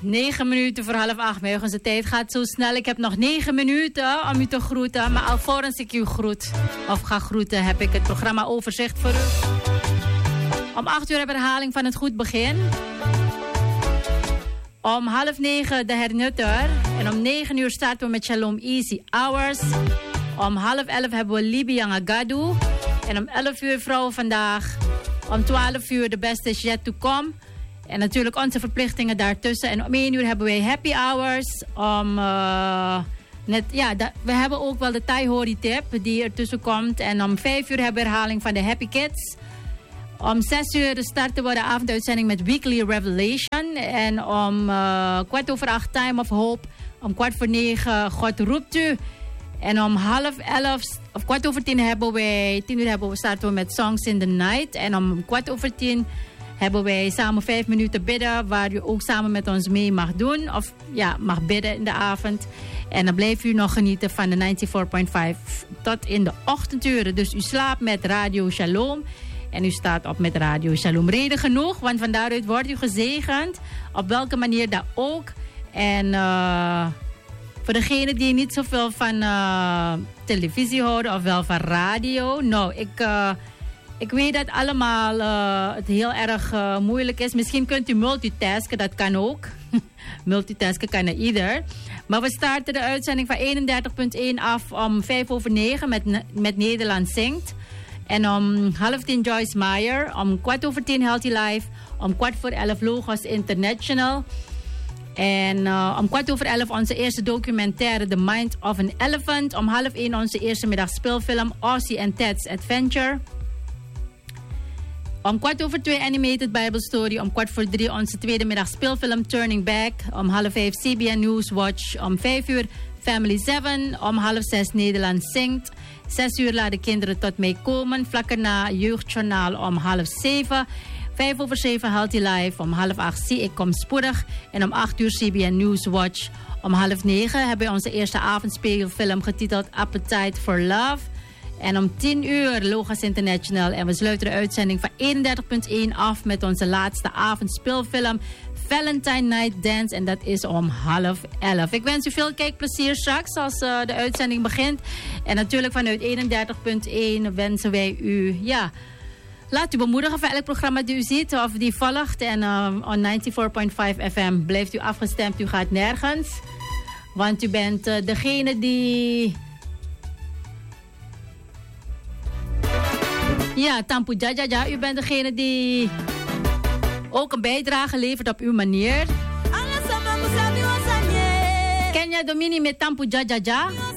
9 minuten voor 7:30. Morgens de tijd gaat zo snel. Ik heb nog 9 minuten om u te groeten. Maar alvorens ik u groet of ga groeten, heb ik het programma overzicht voor u. Om 8 uur hebben we herhaling van het goed begin. Om 8:30 de hernutter. En om 9 uur starten we met Shalom Easy Hours. Om 10:30 hebben we Libya Agadu. En om 11 uur vrouwen vandaag. Om 12 uur de beste is yet to come. En natuurlijk onze verplichtingen daartussen. En om 1 uur hebben wij happy hours. We hebben ook wel de Thai Hori tip die ertussen komt. En om 5 uur hebben we herhaling van de Happy Kids. Om 6 uur starten we de avonduitzending met Weekly Revelation. En om 8:15 Time of Hope. Om 9:15 God roept u. En om 10:30 of 10:15 hebben wij, 10 uur starten we met Songs in the Night. En om 10:15 hebben wij samen 5 minuten bidden, waar u ook samen met ons mee mag doen. Of ja, mag bidden in de avond. En dan blijft u nog genieten van de 94.5 tot in de ochtenduren. Dus u slaapt met Radio Shalom. En u staat op met Radio Shalom. Reden genoeg, want van daaruit wordt u gezegend. Op welke manier dat ook. En voor degenen die niet zoveel van televisie houden of wel van radio. Nou, ik weet dat allemaal het heel erg moeilijk is. Misschien kunt u multitasken, dat kan ook. Multitasken kan ieder. Maar we starten de uitzending van 31.1 af om 9:05 met Nederland Zingt. En om 9:30 Joyce Meyer. Om 10:15 Healthy Life. Om 10:45 Logos International. En om 10:15 onze eerste documentaire The Mind of an Elephant. Om 12:30 onze eerste middag speelfilm Ozzy and Ted's Adventure. Om 2:15 Animated Bible Story. Om 2:45 onze tweede middag speelfilm Turning Back. Om 4:30 CBN News Watch. Om 5 uur Family 7. Om 5:30 Nederland Zingt. 6 uur laat de kinderen tot mij komen. Vlak erna Jeugdjournaal om 6:30. 7:05 Healthy Life. Om 7:30 Zie ik kom spoedig. En om 8 uur CBN News Watch. Om 8:30 hebben we onze eerste avondspeelfilm getiteld Appetite for Love. En om 10 uur Logos International. En we sluiten de uitzending van 31.1 af met onze laatste avondspeelfilm Valentine Night Dance. En dat is om 10:30. Ik wens u veel kijkplezier straks als de uitzending begint. En natuurlijk vanuit 31.1 wensen wij u, laat u bemoedigen voor elk programma die u ziet of die volgt. En on 94.5 FM blijft u afgestemd. U gaat nergens. Want u bent degene die... Ja, Tampu Jajaja. U bent degene die ook een bijdrage levert op uw manier. Kenya Domini met Tampu Jajaja.